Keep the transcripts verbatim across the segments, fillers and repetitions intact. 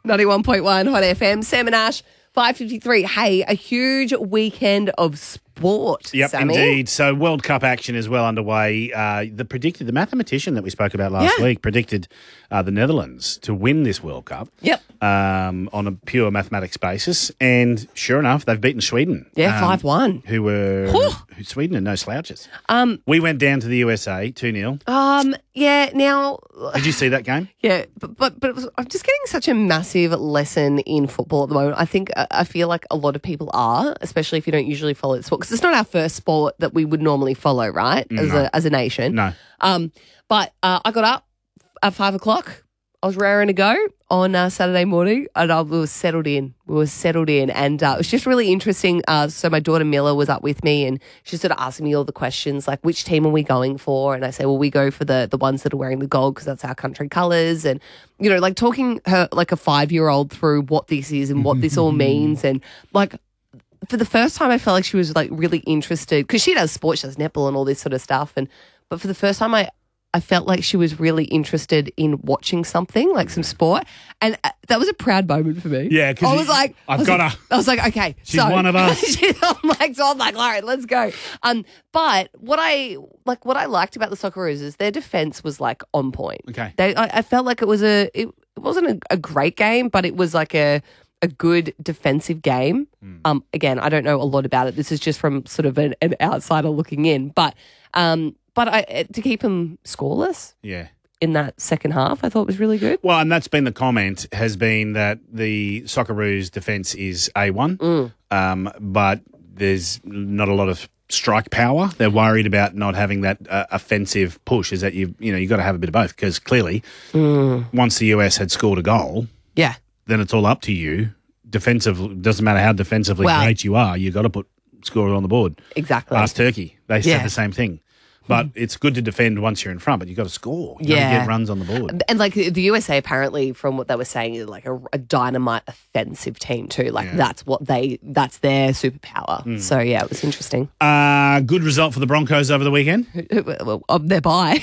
ninety-one point one Hot F M. Sam and Ash, five fifty-three. Hey, a huge weekend of sport, Yep, Sammy. indeed. So World Cup action is well underway. Uh, the predicted, the mathematician that we spoke about last Yeah. week predicted uh, the Netherlands to win this World Cup. Yep. Um, on a pure mathematics basis, and sure enough, they've beaten Sweden. Yeah, um, five one. Who were Whew. who, Sweden are no slouches. Um, We went down to the U S A two nil. um, yeah, now... Did you see that game? Yeah, but but, but it was, I'm just getting such a massive lesson in football at the moment. I think I I feel like a lot of people are, especially if you don't usually follow the sport, because it's not our first sport that we would normally follow, right? As No. a as a nation. No. Um, but uh, I got up at five o'clock. I was raring to go on uh, Saturday morning, and I was settled in. We were settled in, and uh, it was just really interesting. Uh, so my daughter Mila was up with me, and she sort of asking me all the questions, like which team are we going for? And I say, well, we go for the the ones that are wearing the gold because that's our country colours, and you know, like talking her like a five year old through what this is and what this all means, and like. For the first time, I felt like she was like really interested because she does sports, she does netball and all this sort of stuff. And but for the first time, I, I felt like she was really interested in watching something like some sport, and uh, that was a proud moment for me. Yeah, 'cause I you- was like, I've I was got like, her. I was like, okay, She's so, one of us. she- I'm like, so I'm like, all right, let's go. Um, but what I like, what I liked about the Socceroos is their defense was like on point. Okay. They, I, I felt like it was a, it, it wasn't a, a great game, but it was like a. a good defensive game. Mm. Um, again, I don't know a lot about it. This is just from sort of an, an outsider looking in. But um, but I, to keep them scoreless Yeah. in that second half, I thought was really good. Well, and that's been the comment, has been that the Socceroos' defence is A one, Mm. um, but there's not a lot of strike power. They're worried about not having that uh, offensive push, is that you you know, you've got to have a bit of both, because clearly Mm. once the U S had scored a goal, Yeah. then it's all up to you. Defensive, doesn't matter how defensively Well- great you are, you've got to put score on the board. Exactly. Ask Turkey. They said Yeah. the same thing. But it's good to defend once you're in front, but you've got to score. You've got Yeah. to get runs on the board. And like the U S A, apparently, from what they were saying, is like a, a dynamite offensive team too. Like Yeah. that's what they, that's their superpower. So yeah, it was interesting. Uh, good result for the Broncos over the weekend. Well, um, they're by.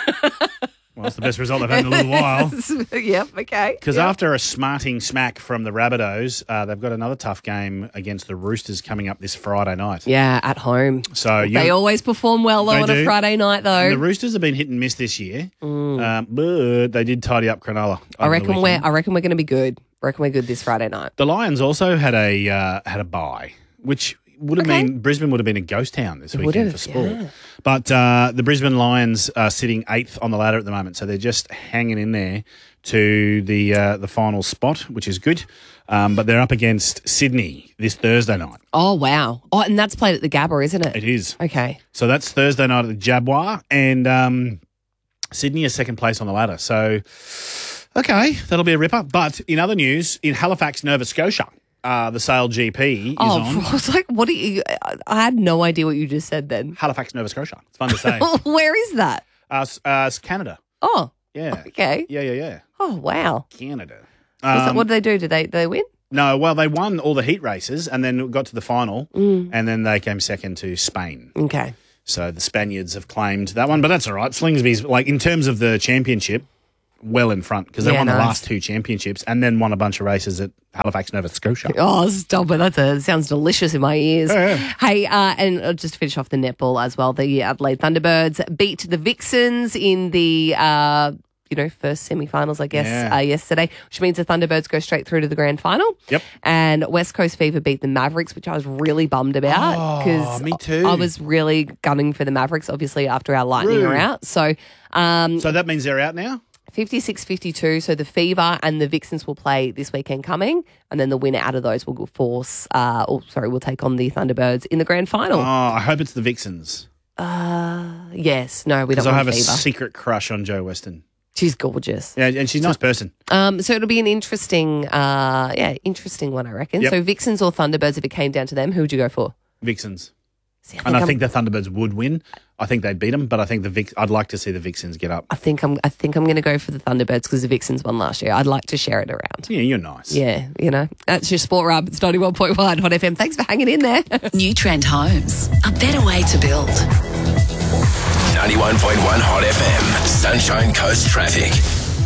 Well, it's the best result they've had in a little while. Yep. Okay. Because Yep. after a smarting smack from the Rabbitohs, uh, they've got another tough game against the Roosters coming up this Friday night. Yeah, at home. So you, They always perform well though They on a do. Friday night though. and the Roosters have been hit and miss this year, um, but they did tidy up Cronulla. I over the reckon we're weekend. I reckon we're going to be good. I reckon we're good this Friday night. The Lions also had a uh, had a bye, which would have Okay. been Brisbane would have been a ghost town this would weekend have, for sport. yeah. But uh, the Brisbane Lions are sitting eighth on the ladder at the moment, so they're just hanging in there to the uh, the final spot, which is good. Um, but they're up against Sydney this Thursday night. Oh wow! Oh, and that's played at the Gabba, isn't it? It is. Okay. So that's Thursday night at the Jaguar, and um, Sydney is second place on the ladder. So, okay, that'll be a ripper. But in other news, in Halifax, Nova Scotia, uh, the Sale G P is Oh, on. I was like, what do you? I had no idea what you just said then. Halifax, Nova Scotia. It's fun to say. Where is that? uh, s- uh, it's Canada. Oh, Yeah. okay. Yeah, yeah, yeah. Oh wow. Canada. What's that- Um, what did they do? Did they did they win? no, well, they won all the heat races and then got to the final, Mm. and then they came second to Spain. Okay. So the Spaniards have claimed that one, but that's all right. Slingsby's, like, in terms of the championship, well in front, because they Yeah, won the nice. last two championships and then won a bunch of races at Halifax, Nova Scotia. Oh, stop it. That uh, sounds delicious in my ears. Yeah, yeah. Hey, uh, and uh, just to finish off the netball as well, the Adelaide Thunderbirds beat the Vixens in the, uh, you know, first semi-finals, I guess, Yeah. uh, yesterday, which means the Thunderbirds go straight through to the grand final. Yep. And West Coast Fever beat the Mavericks, which I was really bummed about Oh, me too. I was really gunning for the Mavericks, obviously, after our Lightning Rude. are out. So um, So that means they're out now? fifty-six fifty-two, so the Fever and the Vixens will play this weekend coming, and then the winner out of those will go force, uh, or sorry, will take on the Thunderbirds in the grand final. Oh, I hope it's the Vixens, Uh, yes, no, we don't because I want have a Fever. secret crush on Joe Weston. She's gorgeous. Yeah, and she's a nice person. Um, so it'll be an interesting, uh, yeah, interesting one, I reckon. Yep. So Vixens or Thunderbirds, if it came down to them, who would you go for? Vixens. See, I And I I'm- think the Thunderbirds would win. I think they'd beat them, but I think the Vix- I'd like to see the Vixens get up. I think I'm. I think I'm going to go for the Thunderbirds because the Vixens won last year. I'd like to share it around. Yeah, you're nice. Yeah, you know, that's your Sport Rub. It's ninety-one point one Hot F M. Thanks for hanging in there. New Trend Homes, a better way to build. ninety-one point one Hot F M. Sunshine Coast Traffic.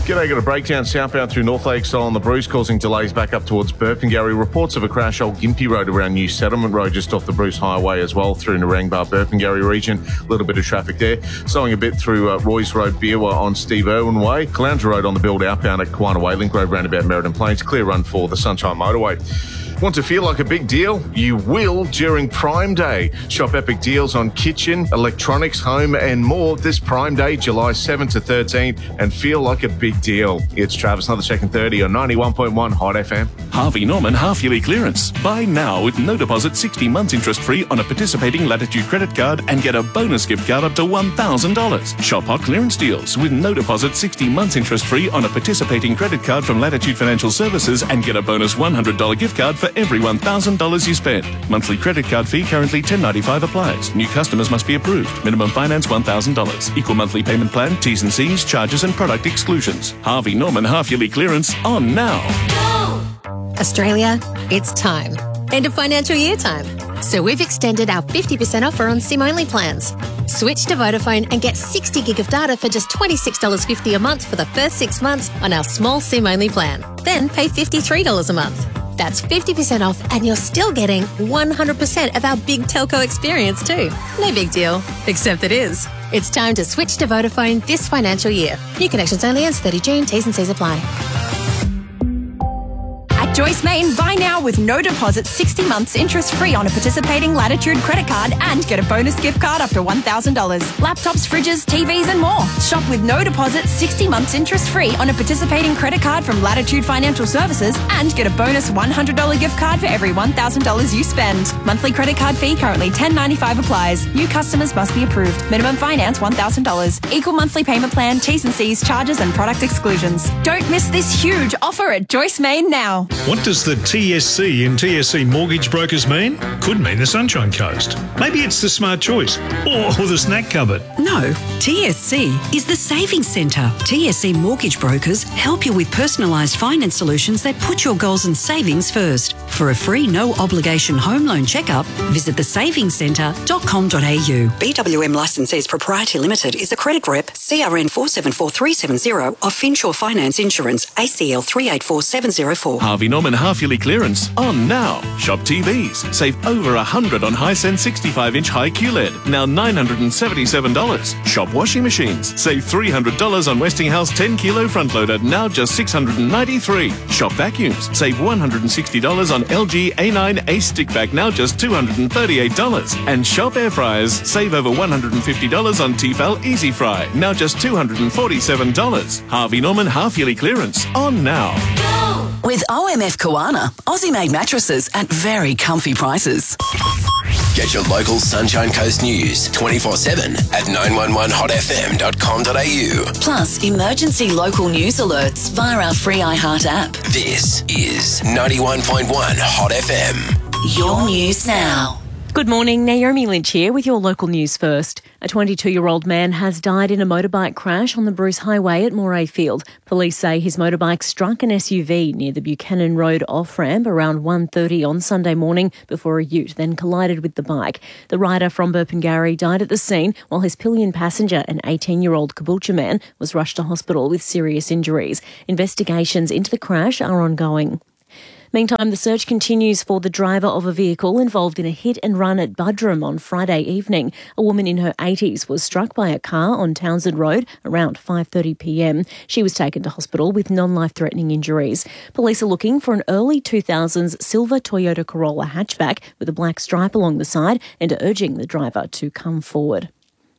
G'day, got a breakdown southbound through North Lakeside on the Bruce, causing delays back up towards Burpengary. Reports of a crash Old Gympie Road around New Settlement Road, just off the Bruce Highway as well, through Narangba, Burpengary region. A little bit of traffic there. Slowing a bit through uh, Roy's Road, Beerwah on Steve Irwin Way. Caloundra Road on the build outbound at Kiwana Wayling Road, roundabout Meriden Plains. Clear run for the Sunshine Motorway. Want to feel like a big deal? You will during Prime Day. Shop epic deals on kitchen, electronics, home and more this Prime Day, July seventh to thirteenth, and feel like a big deal. It's Travis, another second thirty on ninety-one point one Hot F M. Harvey Norman half-yearly clearance. Buy now with no deposit, sixty months interest-free on a participating Latitude credit card and get a bonus gift card up to one thousand dollars. Shop hot clearance deals with no deposit, sixty months interest-free on a participating credit card from Latitude Financial Services and get a bonus one hundred dollars gift card for every one thousand dollars you spend. Monthly credit card fee currently ten ninety-five applies. New customers must be approved. Minimum finance one thousand dollars. Equal monthly payment plan, T's and C's, charges and product exclusions. Harvey Norman half-yearly clearance on now. Australia, it's time. End of financial year time. So we've extended our fifty percent offer on SIM-only plans. Switch to Vodafone and get sixty gig of data for just twenty-six dollars fifty a month for the first six months on our small SIM-only plan. Then pay fifty-three dollars a month. That's fifty percent off and you're still getting one hundred percent of our big telco experience too. No big deal, except it is. It's time to switch to Vodafone this financial year. New connections only ends thirty June. T's and C's apply. At Joyce Main, buy now with no deposit, sixty months interest-free on a participating Latitude credit card and get a bonus gift card up to one thousand dollars. Laptops, fridges, T Vs and more. Shop with no deposit, sixty months interest-free on a participating credit card from Latitude Financial Services and get a bonus one hundred dollars gift card for every one thousand dollars you spend. Monthly credit card fee currently ten ninety-five applies. New customers must be approved. Minimum finance one thousand dollars. Equal monthly payment plan, T's and C's, charges and product exclusions. Don't miss this huge offer at Joyce Main now. What does the T S C in T S C Mortgage Brokers mean? Could mean the Sunshine Coast. Maybe it's the Smart Choice or the Snack Cupboard. No, T S C is the Savings Centre. T S C Mortgage Brokers help you with personalised finance solutions that put your goals and savings first. For a free no obligation home loan checkup, visit the savings centre dot com dot a u. B W M Licensees Proprietary Limited is a credit rep, C R N four seven four three seven zero of Finsure Finance Insurance, A C L three eight four seven zero four. Harvey Norman half-yearly clearance on now. Shop T Vs. Save over one hundred dollars on Hisense sixty-five inch high Q L E D, now nine hundred seventy-seven dollars. Shop washing machines. Save three hundred dollars on Westinghouse ten kilo front loader, now just six hundred ninety-three dollars. Shop vacuums. Save one hundred sixty dollars on L G A nine Ace stick vac, now just two hundred thirty-eight dollars. And shop air fryers. Save over one hundred fifty dollars on Tefal Easy Fry, now just two hundred forty-seven dollars. Harvey Norman half-yearly clearance on now. With O M F Kiwana, Aussie-made mattresses at very comfy prices. Get your local Sunshine Coast news twenty-four seven at nine one one hot f m dot com dot a u. Plus, emergency local news alerts via our free iHeart app. This is ninety-one point one Hot F M. Your news now. Good morning, Naomi Lynch here with your local news first. A twenty-two-year-old man has died in a motorbike crash on the Bruce Highway at Moray Field. Police say his motorbike struck an S U V near the Buchanan Road off-ramp around one thirty on Sunday morning before a ute then collided with the bike. The rider from Burpengary died at the scene while his pillion passenger, an eighteen-year-old Caboolture man, was rushed to hospital with serious injuries. Investigations into the crash are ongoing. Meantime, the search continues for the driver of a vehicle involved in a hit and run at Buderim on Friday evening. A woman in her eighties was struck by a car on Townsend Road around five thirty p m. She was taken to hospital with non-life-threatening injuries. Police are looking for an early two thousands silver Toyota Corolla hatchback with a black stripe along the side and are urging the driver to come forward.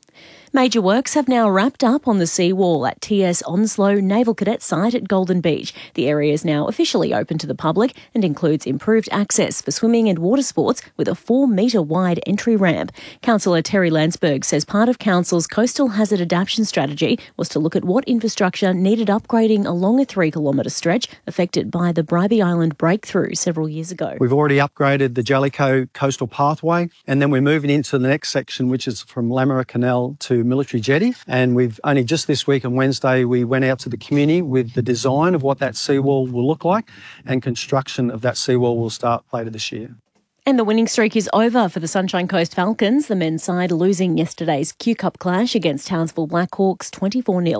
Major works have now wrapped up on the seawall at T S Onslow Naval Cadet Site at Golden Beach. The area is now officially open to the public and includes improved access for swimming and water sports with a four metre wide entry ramp. Councillor Terry Landsberg says part of Council's coastal hazard adaptation strategy was to look at what infrastructure needed upgrading along a three kilometre stretch affected by the Bribie Island breakthrough several years ago. We've already upgraded the Jellicoe coastal pathway, and then we're moving into the next section, which is from Lamara Canal to Military Jetty. And we've only just this week on Wednesday, we went out to the community with the design of what that seawall will look like, and construction of that seawall will start later this year. And the winning streak is over for the Sunshine Coast Falcons, the men's side losing yesterday's Q Cup clash against Townsville Blackhawks twenty-four nil.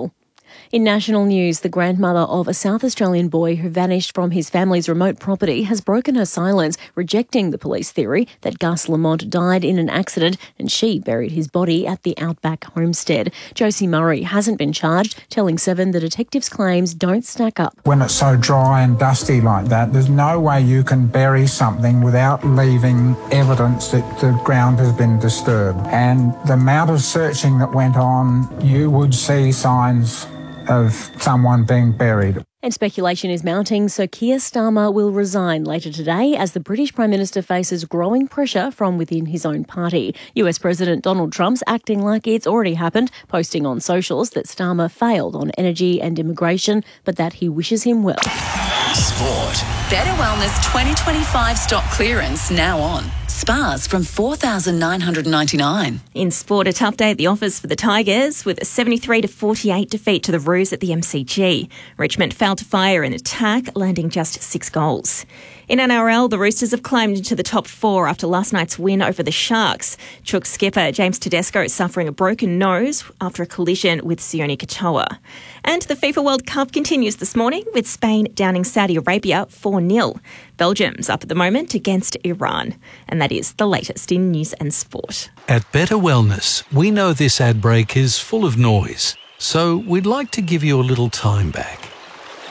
In national news, the grandmother of a South Australian boy who vanished from his family's remote property has broken her silence, rejecting the police theory that Gus Lamont died in an accident and she buried his body at the Outback homestead. Josie Murray hasn't been charged, telling Seven the detective's claims don't stack up. When it's so dry and dusty like that, there's no way you can bury something without leaving evidence that the ground has been disturbed. And the amount of searching that went on, you would see signs of someone being buried. And speculation is mounting, so Keir Starmer will resign later today as the British Prime Minister faces growing pressure from within his own party. U S President Donald Trump's acting like it's already happened, posting on socials that Starmer failed on energy and immigration, but that he wishes him well. Sport. Better Wellness twenty twenty-five stock clearance now on. Spas from four thousand nine hundred ninety-nine dollars. In sport, a tough day at the office for the Tigers with a seventy-three to forty-eight defeat to the Roos at the M C G. Richmond failed to fire in attack, landing just six goals. In N R L, the Roosters have climbed into the top four after last night's win over the Sharks. Chook skipper James Tedesco is suffering a broken nose after a collision with Sione Katoa. And the FIFA World Cup continues this morning with Spain downing Saudi Arabia four nil. Belgium's up at the moment against Iran. And that is the latest in news and sport. At Better Wellness, we know this ad break is full of noise, so we'd like to give you a little time back.